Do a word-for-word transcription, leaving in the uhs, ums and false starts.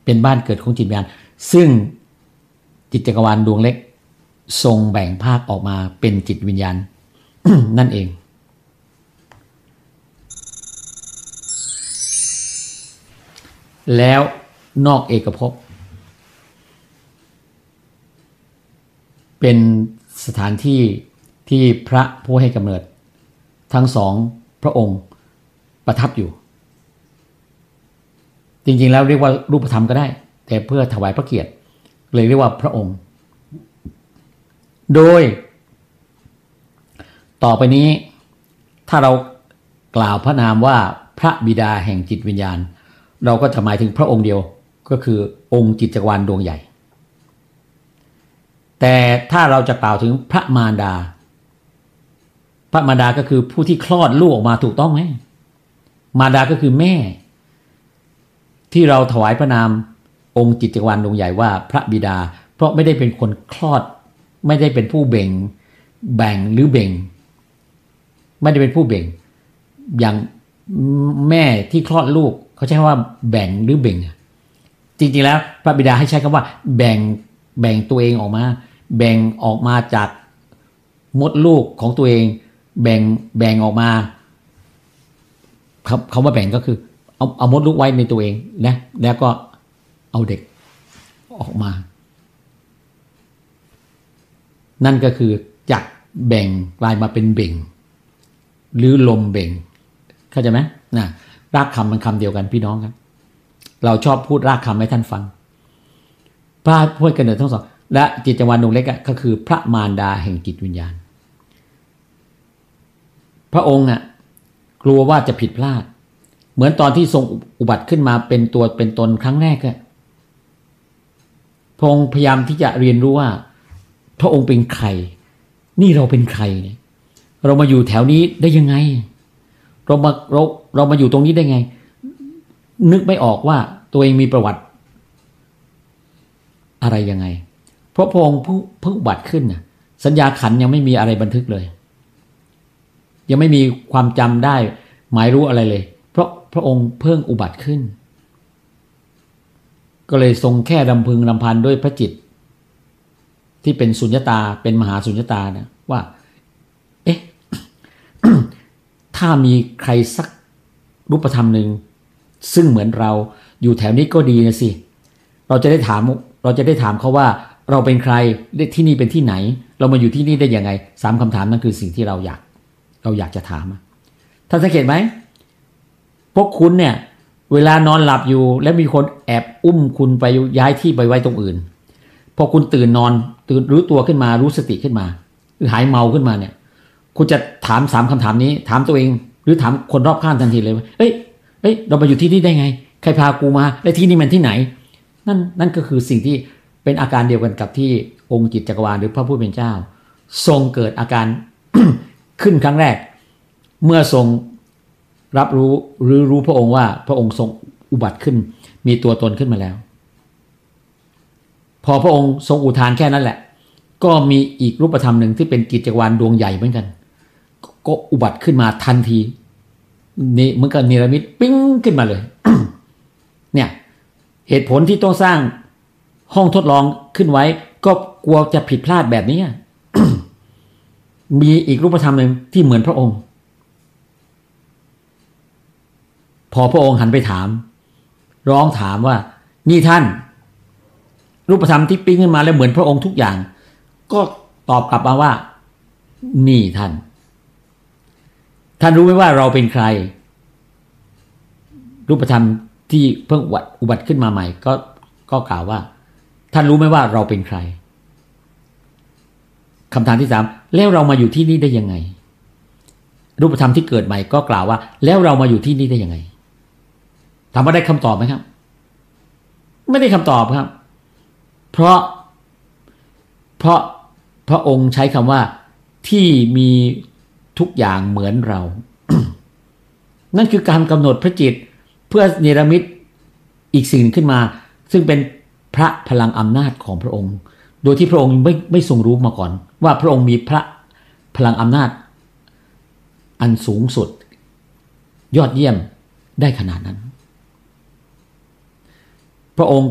เป็นบ้านเกิดของจิตวิญญาณซึ่งจิตจักรวาลดวงเล็กทรงแบ่งภาคออกมาเป็นจิตวิญญาณ นั่นเองแล้วนอกเอกภพเป็นสถานที่ที่พระผู้ให้กำเนิดทั้งสองพระองค์ประทับอยู่จริงๆแล้วเรียกว่ารูปธรรมก็ได้แต่เพื่อถวายพระเกียรติเลยเรียกว่าพระองค์โดยต่อไปนี้ถ้าเรากล่าวพระนามว่าพระบิดาแห่งจิตวิญญาณเราก็จะหมายถึงพระองค์เดียวก็คือองค์จิตจักรวาลดวงใหญ่แต่ถ้าเราจะกล่าวถึงพระมารดาพระมารดาก็คือผู้ที่คลอดลูกออกมาถูกต้องไหมมารดาก็คือแม่ที่เราถวายพระนามองค์จิตจักรวาลดวงใหญ่ว่าพระบิดาเพราะไม่ได้เป็นคนคลอดไม่ได้เป็นผู้เบ่งแบ่งหรือเบ่งไม่ได้เป็นผู้เบ่งอย่างแม่ที่คลอดลูกเขาใช้คำว่าแบ่งหรือเบ่งจริงๆแล้วพระบิดาให้ใช้คำว่าแบ่งแบ่งตัวเองออกมาแบ่งออกมาจากมดลูกของตัวเองแบ่งแบ่งออกมาคำคำว่าแบ่งก็คือเอาเอามดลูกไว้ในตัวเองนะแล้วก็เอาเด็กออกมานั่นก็คือจากแบ่งกลายมาเป็นเบ่งหรือลมเบ่งเข้าใจไหมนะรากคำมันคำเดียวกันพี่น้องครับเราชอบพูดรากคำให้ท่านฟังพระผู้ให้กำเนิดทั้งสองและจิตจักรวาลดวงเล็กก็คือพระมารดาแห่งจิตวิญญาณพระองค์อ่ะกลัวว่าจะผิดพลาดเหมือนตอนที่ทรงอุบัติขึ้นมาเป็นตัวเป็นตนครั้งแรกอะพระองค์พยายามที่จะเรียนรู้ว่าพระองค์เป็นใครนี่เราเป็นใครเนี่ยเรามาอยู่แถวนี้ได้ยังไงเรามาเราเรามาอยู่ตรงนี้ได้ไงนึกไม่ออกว่าตัวเองมีประวัติอะไรยังไงเพราะพระองค์เพิ่งอุบัติขึ้นน่ะสัญญาขันธ์ยังไม่มีอะไรบันทึกเลยยังไม่มีความจำได้หมายรู้อะไรเลยเพราะพระองค์เพิ่งอุบัติขึ้นก็เลยทรงแค่รำพึงรำพันด้วยพระจิตที่เป็นสุญญตาเป็นมหาสุญญตานะว่าเอ๊ะ ถ้ามีใครสักรูปธรรมหนึ่งซึ่งเหมือนเราอยู่แถวนี้ก็ดีนะสิเราจะได้ถามเราจะได้ถามเขาว่าเราเป็นใครที่นี่เป็นที่ไหนเรามาอยู่ที่นี่ได้ยังไงสามคำถามนั่นคือสิ่งที่เราอยากเราอยากจะถามท่านสังเกตไหมพวกคุณเนี่ยเวลานอนหลับอยู่แล้วมีคนแอบอุ้มคุณไปย้ายที่ไปไว้ตรงอื่นพอคุณตื่นนอนตื่นรู้ตัวขึ้นมารู้สติขึ้นมาหรือหายเมาขึ้นมาเนี่ยคุณจะถามสามคำถามนี้ถามตัวเองหรือถามคนรอบข้างทันทีเลยว่าเอ้ยเอ้ยเรามาอยู่ที่นี่ได้ไงใครพากูมาและที่นี่มันที่ไหนนั่นนั่นก็คือสิ่งที่เป็นอาการเดียวกันกับที่องค์จิตจักรวาลหรือพระผู้เป็นเจ้าทรงเกิดอาการ ขึ้นครั้งแรกเมื่อทรงรับรู้หรือรู้พระองค์ว่าพระองค์ทรงอุบัติขึ้นมีตัวตนขึ้นมาแล้วพอพระองค์ทรงอุทานแค่นั้นแหละก็มีอีกรูปธรรมหนึ่งที่เป็นจิตจักรวาลดวงใหญ่เหมือนกันก็อุบัติขึ้นมาทันทีนี่เหมือนกับเนรมิตปิ้งขึ้นมาเลย เนี่ยเหตุผลที่ต้องสร้างห้องทดลองขึ้นไว้ก็กลัวจะผิดพลาดแบบนี้ มีอีกรูปธรรมหนึ่งที่เหมือนพระองค์พอพระองค์หันไปถามร้องถามว่านี่ท่านรูปธรรมที่ปิ้งขึ้นมาแล้วเหมือนพระองค์ทุกอย่างก็ตอบกลับมาว่านี่ท่านท่านรู้ไหมว่าเราเป็นใครรูปธรรมที่เพิ่งอุบัติขึ้นมาใหม่ก็ก็กล่าวว่าท่านรู้ไหมว่าเราเป็นใครคำถามที่สามแล้วเรามาอยู่ที่นี่ได้ยังไงรูปธรรมที่เกิดใหม่ก็กล่าวว่าแล้วเรามาอยู่ที่นี่ได้ยังไงถามว่าได้คำตอบไหมครับไม่ได้คำตอบครับเพราะเพราะพระองค์ใช้คำว่าที่มีทุกอย่างเหมือนเรา นั่นคือการกำหนดพระจิตเพื่อเนรมิตอีกสิ่งขึ้นมาซึ่งเป็นพระพลังอำนาจของพระองค์โดยที่พระองค์ไม่ไม่ทรงรู้มาก่อนว่าพระองค์มีพระพลังอำนาจอันสูงสุดยอดเยี่ยมได้ขนาดนั้นพระองค์